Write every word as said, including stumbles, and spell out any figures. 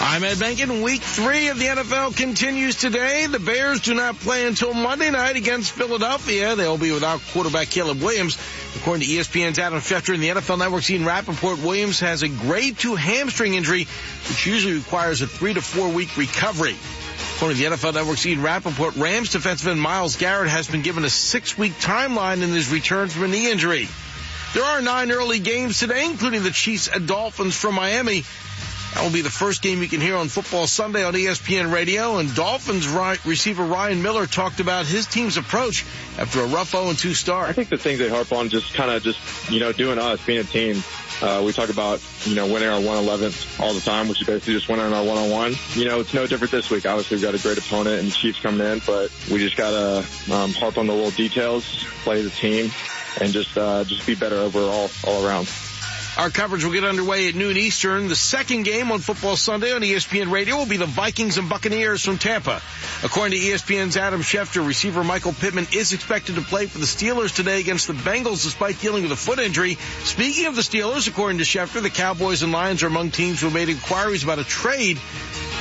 I'm Ed Benkin. Week three of the N F L continues today. The Bears do not play until Monday night against Philadelphia. They'll be without quarterback Caleb Williams. According to E S P N's Adam Schefter and the N F L Network's Ian Rappaport, Williams has a grade two hamstring injury, which usually requires a three to four week recovery. According to the N F L Network's Ian Rappaport, Rams defensive end Myles Garrett has been given a six-week timeline in his return from a knee injury. There are nine early games today, including the Chiefs and Dolphins from Miami. That will be the first game you can hear on Football Sunday on E S P N Radio. And Dolphins receiver Ryan Miller talked about his team's approach after a rough oh and two start. I think the things they harp on just kind of just, you know, doing us, being a team. Uh, we talk about, you know, winning our one eleventh all the time, which is basically just winning our one-on-one. You know, it's no different this week. Obviously, we've got a great opponent and the Chiefs coming in, but we just got to um, harp on the little details, play the team, and just uh, just be better overall all around. Our coverage will get underway at noon Eastern. The second game on Football Sunday on E S P N Radio will be the Vikings and Buccaneers from Tampa. According to E S P N's Adam Schefter, receiver Michael Pittman is expected to play for the Steelers today against the Bengals despite dealing with a foot injury. Speaking of the Steelers, according to Schefter, the Cowboys and Lions are among teams who have made inquiries about a trade.